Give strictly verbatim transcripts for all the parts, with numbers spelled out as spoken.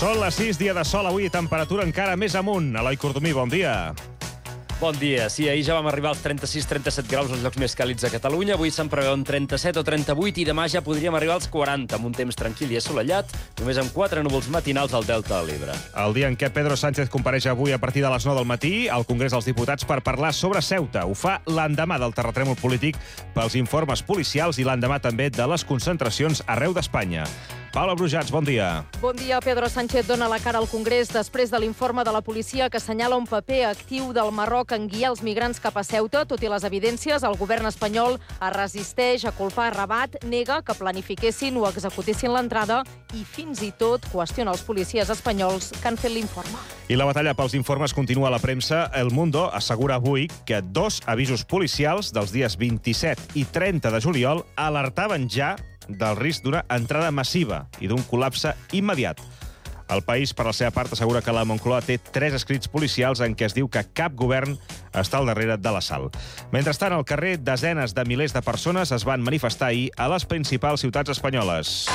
Són les sis, dia de sol, avui temperatura encara més amunt. Eloi Cordomí, bon dia. Bon dia. Sí, ahir ja vam arribar als trenta-sis trenta-set graus als llocs més càlids a Catalunya. Avui se'n preveuen trenta-set o trenta-vuit i demà ja podríem arribar als quaranta, amb un temps tranquil i assolellat, només amb quatre núvols matinals al Delta de l'Ebre. El dia en què Pedro Sánchez compareix avui a partir de les nou del matí al Congrés dels Diputats per parlar sobre Ceuta. Ho fa l'endemà del terratrèmol polític pels informes policials i l'endemà també de les concentracions arreu d'Espanya. Paula Brujats, bon dia. Bon dia. Pedro Sánchez dona la cara al Congrés després de l'informe de la policia que assenyala un paper actiu del Marroc en guiar els migrants cap a Ceuta. Tot i les evidències, el govern espanyol es resisteix a culpar Rabat, nega que planifiquessin o executessin l'entrada i fins i tot qüestiona els policies espanyols que han fet l'informe. I la batalla pels informes continua a la premsa. El Mundo assegura avui que dos avisos policials dels dies vint-i-set i trenta de juliol alertaven ja del risc d'una entrada massiva i d'un col·lapse immediat. El País, per la seva part, assegura que la Moncloa té tres escrits policials en què es diu que cap govern està al darrere de l'assalt. Mentrestant, al carrer, desenes de milers de persones es van manifestar ahir a les principals ciutats espanyoles.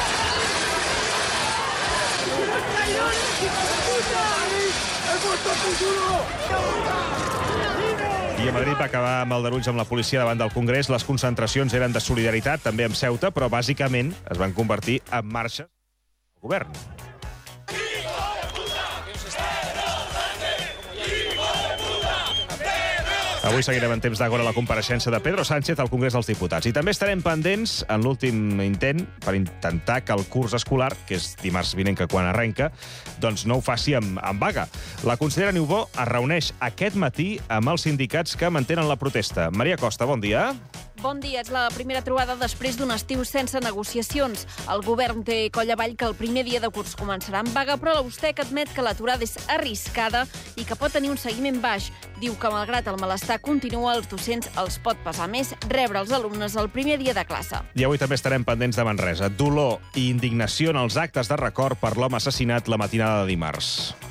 I a Madrid va acabar amb aldarulls amb la policia davant del Congrés. Les concentracions eren de solidaritat, també amb Ceuta, però bàsicament es van convertir en marxes del govern. Avui seguirem en temps d'agora la compareixença de Pedro Sánchez al Congrés dels Diputats. I també estarem pendents en l'últim intent per intentar que el curs escolar, que és dimarts vinent que quan arrenca, doncs no ho faci amb, amb vaga. La consellera Niubó es reuneix aquest matí amb els sindicats que mantenen la protesta. Maria Costa, bon dia. Bon dia. És la primera trobada després d'un estiu sense negociacions. El govern té coll avall que el primer dia de curs començarà amb vaga, però l'Ustec admet que l'aturada és arriscada i que pot tenir un seguiment baix. Diu que, malgrat el malestar continua, els docents els pot pesar més rebre els alumnes el primer dia de classe. I avui també estarem pendents de Manresa. Dolor i indignació en els actes de record per l'home assassinat la matinada de dimarts.